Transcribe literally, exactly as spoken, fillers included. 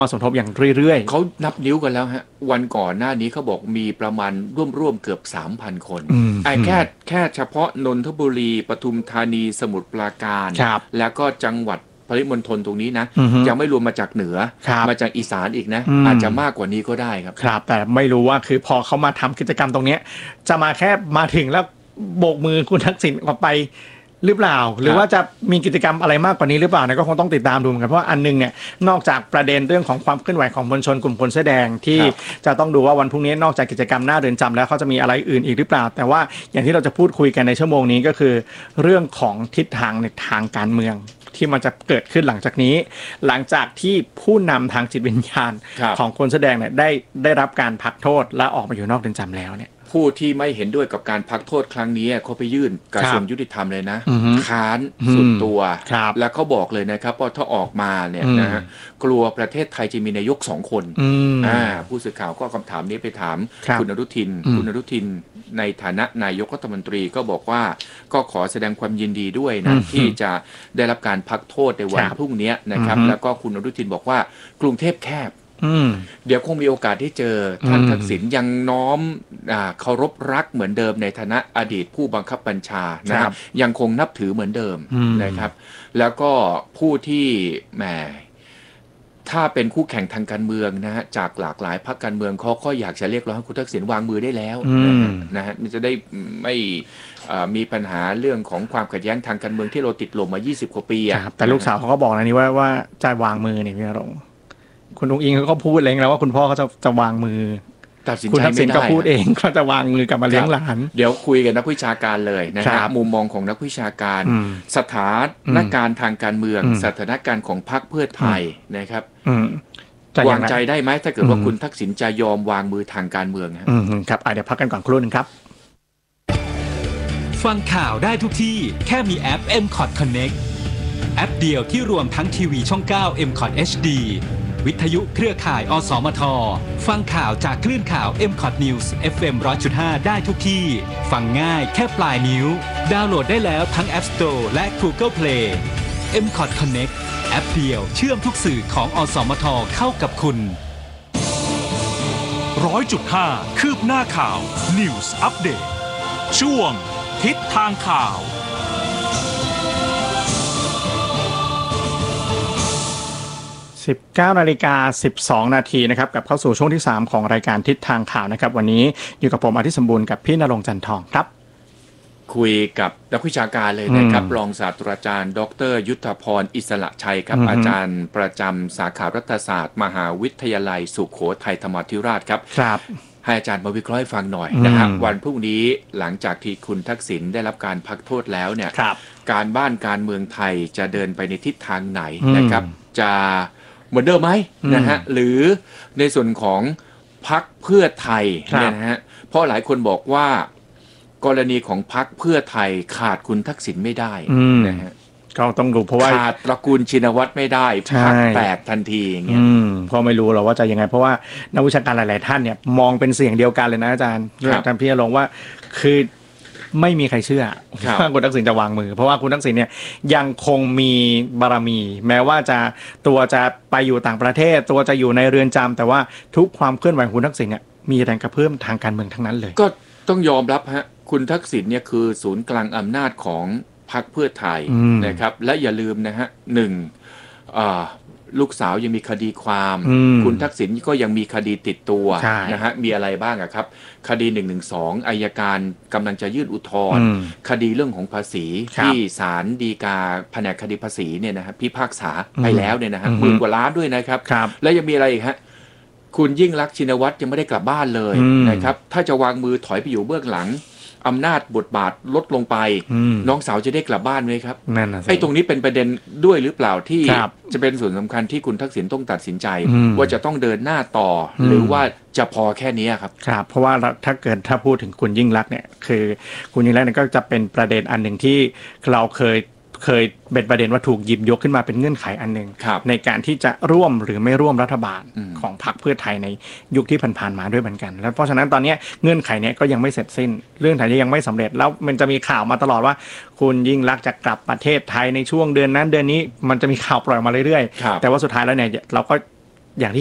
สมทบอย่างเรื่อยๆเขานับนิ้วกันแล้วฮะวันก่อนหน้านี้เขาบอกมีประมาณร่วมๆเกือบ สามพัน คนไอ้แค่แค่เฉพาะนนทบุรีปทุมธานีสมุทรปราการแล้วก็จังหวัดปริมณฑลตรงนี้นะยังไม่รวมมาจากเหนือมาจากอีสานอีกนะอาจจะมากกว่านี้ก็ได้ครับครับแต่ไม่รู้ว่าคือพอเขามาทำกิจกรรมตรงนี้จะมาแค่มาถึงแล้วโบกมือคุณทักษิณออกไปหรือเปล่าหรือว่าจะมีกิจกรรมอะไรมากกว่านี้หรือเปล่าเนี่ยก็คงต้องติดตามดูเหมือนกันเพราะอันนึงเนี่ยนอกจากประเด็นเรื่องของความเคลื่อนไหวของมวลชนกลุ่มคนเสื้อแดงที่จะต้องดูว่าวันพรุ่งนี้นอกจากกิจกรรมหน้าเรือนจำแล้วเขาจะมีอะไรอื่นอีกหรือเปล่าแต่ว่าอย่างที่เราจะพูดคุยกันในชั่วโมงนี้ก็คือเรื่องของทิศทางในทางการเมืองที่มันจะเกิดขึ้นหลังจากนี้หลังจากที่ผู้นำทางจิตวิญญาณของคนเสื้อแดงเนี่ยได้ได้รับการพักโทษและออกมาอยู่นอกเรือนจำแล้วเนี่ยผู้ที่ไม่เห็นด้วยกับการพักโทษครั้งนี้เขาไปยื่นกระทรวงยุติธรรมเลยนะค้านสุดตัวแล้วเขาบอกเลยนะครับว่าถ้าออกมาเนี่ยนะฮะกลัวประเทศไทยจะมีนายกสองคนอ่าผู้สื่อข่าวก็คำถามนี้ไปถามคุณอนุทินคุณอนุทินในฐานะนายกรัฐมนตรีก็บอกว่าก็ขอแสดงความยินดีด้วยนะที่จะได้รับการพักโทษในวันพรุ่งนี้นะครับแล้วก็คุณอนุทินบอกว่ากรุงเทพแคบเดี๋ยวคงมีโอกาสที่เจอท่านทักษิณยังน้อมเคารพรักเหมือนเดิมในฐานะอดีตผู้บังคับบัญชานะครับยังคงนับถือเหมือนเดิมนะครับแล้วก็ผู้ที่แหมถ้าเป็นคู่แข่งทางการเมืองนะฮะจากหลากหลายพรรคการเมืองเขาก็อยากจะเรียกร้องให้คุณทักษิณวางมือได้แล้วนะฮะมันจะได้ไม่มีปัญหาเรื่องของความขัดแย้งทางการเมืองที่เราติดลมมายี่สิบกว่าปีอ่ะแต่ลูกสาวเขาก็บอกนะนี่ว่าว่าจะวางมือนี่พี่ณรงค์คุณอุ้งอิงเขาก็พูดเองแล้วว่าคุณพ่อเขาจะจะวางมือตัดสินใจไม่ได้คุณทักษิณก็พูดเองก็จะวางมือกลับมาเลี้ยงหลานเดี๋ยวคุยกับนักวิชาการเลยนะครับมุมมองของนักวิชาการสถานการณ์ทางการเมืองสถานการณ์ของพรรคเพื่อไทยนะครับวางใจได้ไหมถ้าเกิดว่าคุณทักษิณจะยอมวางมือทางการเมืองครับเดี๋ยวพักกันก่อนครู่นึงครับฟังข่าวได้ทุกที่แค่มีแอป เอ็ม คอท Connect แอปเดียวที่รวมทั้งทีวีช่องเก้า เอ็ม คอท เอช ดี วิทยุเครือข่ายอสมทฟังข่าวจากคลื่นข่าว เอ็ม คอท News เอฟ เอ็ม หนึ่งร้อยจุดห้า ได้ทุกที่ฟังง่ายแค่ปลายนิ้วดาวน์โหลดได้แล้วทั้ง App Store และ Google Play เอ็ม คอท Connect แอปเดียวเชื่อมทุกสื่อของอสมทเข้ากับคุณหนึ่งร้อยจุดห้า คืบหน้าข่าว News Update ช่วงทิศทางข่าวสิบเก้านาฬิกาสิบสองนาทีนะครับกับเข้าสู่ช่วงที่สามของรายการทิศทางข่าวนะครับวันนี้อยู่กับผมอาทิตย์สมบูรณ์กับพี่ณรงค์จันทร์ทองครับคุยกับนักวิชาการเลยนะครับรองศาสตราจารย์ดรยุทธพรอิสระชัยครับอาจารย์ประจำสาขารัฐศาสตร์มหาวิทยาลัยสุโขทัยธรรมาธิราชครับครับให้อาจารย์มาวิเคราะห์ให้ฟังหน่อยนะฮะวันพรุ่งนี้หลังจากที่คุณทักษิณได้รับการพักโทษแล้วเนี่ยการบ้านการเมืองไทยจะเดินไปในทิศทางไหนนะครับจะเหมือนเดิมไหมนะฮะหรือในส่วนของพรรคเพื่อไทยเนี่ยนะฮะเพราะหลายคนบอกว่ากรณีของพรรคเพื่อไทยขาดคุณทักษิณไม่ได้นะฮะก็ต้องดูเพราะว่าขาดตระกูลชินวัตรไม่ได้พรรคแตกทันทีอย่างเงี้ยเพราะไม่รู้หรอกว่าจะยังไงเพราะว่านักวิชาการหลายๆท่านเนี่ยมองเป็นเสียงเดียวกันเลยนะอาจารย์อาจารย์พี่ณรงค์ว่าคือไม่มีใครเชื่อว่าคุณทักษิณจะวางมือเพราะว่าคุณทักษิณเนี่ยยังคงมีบารมีแม้ว่าจะตัวจะไปอยู่ต่างประเทศตัวจะอยู่ในเรือนจำแต่ว่าทุกความเคลื่อนไหวของคุณทักษิณเนี่ยมีแรงกระเพื่อมทางการเมืองทั้งนั้นเลยก็ต้องยอมรับฮะคุณทักษิณเนี่ยคือศูนย์กลางอำนาจของพรรคเพื่อไทยนะครับและอย่าลืมนะฮะหนึ่งลูกสาวยังมีคดีความคุณทักษิณก็ยังมีคดีติดตัวนะฮะมีอะไรบ้างอะครับคดีหนึ่งหนึ่งสองอัยการกำลังจะยื่นอุทธรณ์คดีเรื่องของภาษีที่ศาลฎีกาแผนกคดีภาษีเนี่ยนะฮะพิพากษาไปแล้วเนี่ยนะฮะหมื่นกว่าล้านด้วยนะครับและยังมีอะไรอีกฮะคุณยิ่งลักษณ์ชินวัตรยังไม่ได้กลับบ้านเลยนะครับถ้าจะวางมือถอยไปอยู่เบื้องหลังอำนาจบทบาทลดลงไปน้องสาวจะได้กลับบ้านไหมครับไอ้ตรงนี้เป็นประเด็นด้วยหรือเปล่าที่จะเป็นส่วนสำคัญที่คุณทักษิณต้องตัดสินใจว่าจะต้องเดินหน้าต่อหรือว่าจะพอแค่นี้ครับครับเพราะว่าถ้าเกิดถ้าพูดถึงคุณยิ่งลักษณ์เนี่ยคือคุณยิ่งลักษณ์เนี่ยก็จะเป็นประเด็นอันหนึ่งที่เราเคยเคยเป็นประเด็นว่าถูกหยิบยกขึ้นมาเป็นเงื่อนไขอันหนึ่งในการที่จะร่วมหรือไม่ร่วมรัฐบาลของพรรคเพื่อไทยในยุคที่ผ่านๆมาด้วยเหมือนกันแล้วเพราะฉะนั้นตอนนี้เงื่อนไขเนี้ยก็ยังไม่เสร็จสิ้นเรื่องไทยยังไม่สำเร็จแล้วมันจะมีข่าวมาตลอดว่าคุณยิ่งลักษณ์จะกลับประเทศไทยในช่วงเดือนนั้นเดือนนี้มันจะมีข่าวปล่อยมาเรื่อยๆแต่ว่าสุดท้ายแล้วเนี่ยเราก็